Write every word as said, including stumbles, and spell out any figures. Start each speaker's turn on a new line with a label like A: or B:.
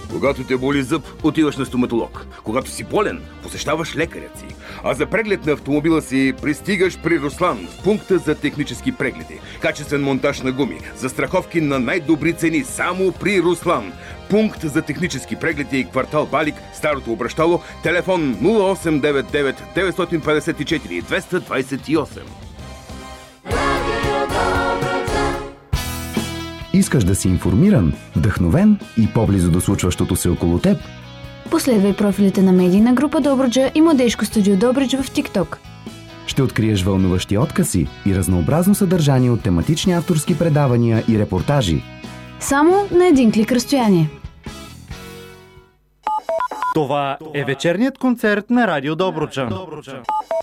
A: Когато те боли зъб, отиваш на стоматолог. Когато си болен, посещаваш лекарят си. А за преглед на автомобила си пристигаш при Руслан, в пункта за технически прегледи. Качествен монтаж на гуми, застраховки на най-добри цени само при Руслан. Пункт за технически прегледи, квартал Балик, Старото обращало, телефон нула осем девет девет девет пет четири две двадесет и осем.
B: Искаш да си информиран, вдъхновен и по-близо до случващото се около теб?
C: Последвай профилите на медийна група Добруджа и Младежко студио Добрич в TikTok.
B: Ще откриеш вълнуващи откъси и разнообразно съдържание от тематични авторски предавания и репортажи.
C: Само на един клик разстояние.
D: Това е вечерният концерт на Радио Добруджа.